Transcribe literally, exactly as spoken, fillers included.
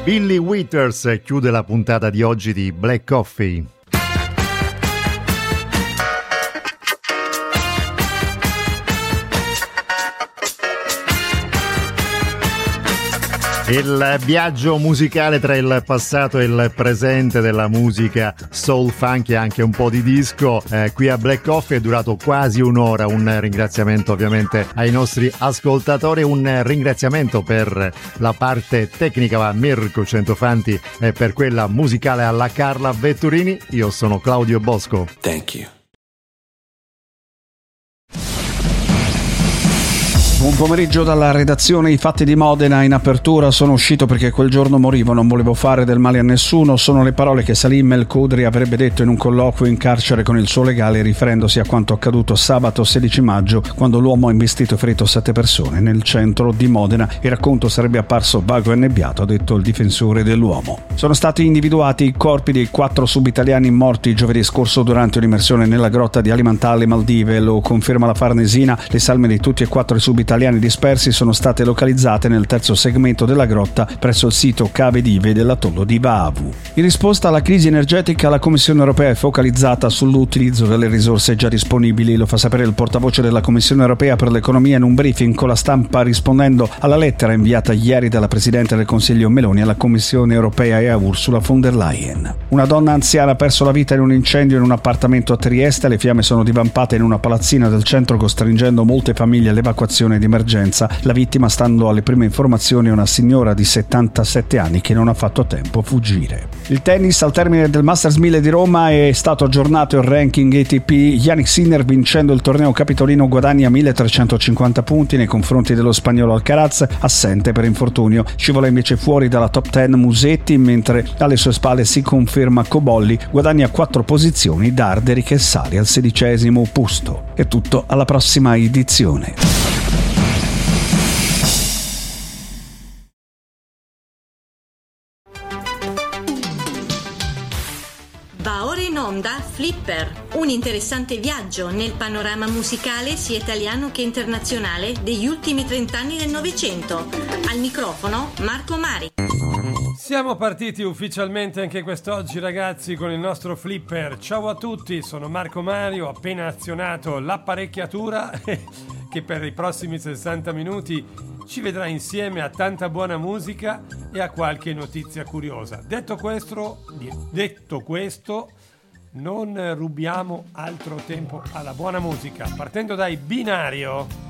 Billy Withers chiude la puntata di oggi di Black Coffee. Il viaggio musicale tra il passato e il presente della musica soul, funk e anche un po' di disco eh, qui a Black Coffee è durato quasi un'ora. Un ringraziamento ovviamente ai nostri ascoltatori, un ringraziamento per la parte tecnica a Mirko Centofanti e per quella musicale alla Carla Vetturini. Io sono Claudio Bosco. Thank you. Buon pomeriggio dalla redazione. I fatti di Modena. In apertura: sono uscito perché quel giorno morivo, non volevo fare del male a nessuno. Sono le parole che Salim El Khudri avrebbe detto in un colloquio in carcere con il suo legale, riferendosi a quanto accaduto sabato sedici maggio, quando l'uomo ha investito e ferito sette persone nel centro di Modena. Il racconto sarebbe apparso vago e annebbiato, ha detto il difensore dell'uomo. Sono stati individuati i corpi dei quattro subitaliani morti giovedì scorso durante un'immersione nella grotta di Alimentà alle Maldive. Lo conferma la Farnesina. Le salme di tutti e quattro i subitaliani italiani dispersi sono state localizzate nel terzo segmento della grotta presso il sito Cave Dive dell'atollo di Vaavu. In risposta alla crisi energetica, la Commissione europea è focalizzata sull'utilizzo delle risorse già disponibili. Lo fa sapere il portavoce della Commissione europea per l'economia in un briefing con la stampa, rispondendo alla lettera inviata ieri dalla Presidente del Consiglio Meloni alla Commissione europea e a Ursula von der Leyen. Una donna anziana ha perso la vita in un incendio in un appartamento a Trieste. Le fiamme sono divampate in una palazzina del centro, costringendo molte famiglie all'evacuazione di emergenza. La vittima, stando alle prime informazioni, è una signora di settantasette anni che non ha fatto tempo a fuggire. Il tennis: al termine del Masters mille di Roma è stato aggiornato il ranking A T P. Jannik Sinner, vincendo il torneo capitolino, guadagna milletrecentocinquanta punti nei confronti dello spagnolo Alcaraz, assente per infortunio. Scivola invece fuori dalla top dieci Musetti, mentre alle sue spalle si conferma Cobolli, guadagna quattro posizioni. Darderi che sale al sedicesimo posto. È tutto, alla prossima edizione. Va ora in onda Flipper, un interessante viaggio nel panorama musicale sia italiano che internazionale degli ultimi trent'anni del Novecento. Al microfono Marco Mari. Siamo partiti ufficialmente anche quest'oggi, ragazzi, con il nostro Flipper. Ciao a tutti, sono Marco Mario, ho appena azionato l'apparecchiatura che per i prossimi sessanta minuti ci vedrà insieme a tanta buona musica e a qualche notizia curiosa. Detto questo, detto questo, non rubiamo altro tempo alla buona musica. Partendo dai Binario.